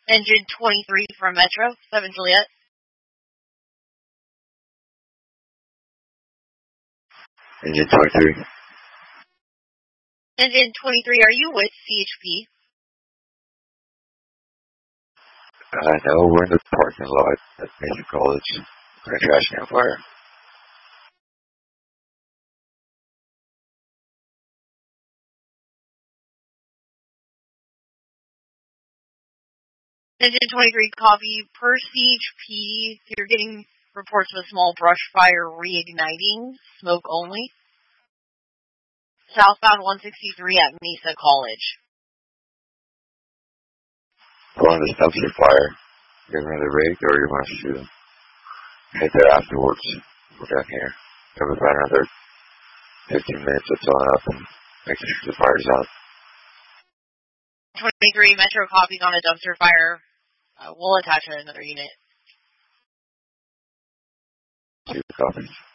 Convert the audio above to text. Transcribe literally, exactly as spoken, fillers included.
Engine twenty-three from Metro, seven Juliet. Engine twenty-three. Engine twenty-three, are you with C H P? Uh, no, we're in the parking lot at Mason College. We're trash can fire. Engine twenty-three, copy. Per C H P, you're getting reports of a small brush fire reigniting, smoke only. Southbound one sixty-three at Mesa College. Going to dumpster fire. You're going to rig or you want to shoot them? Head there afterwards. We're down here. Give us about another fifteen minutes of filling up and making sure the fire's out. twenty-three, Metro copies on a dumpster fire. Uh, we'll attach another unit. Two copies.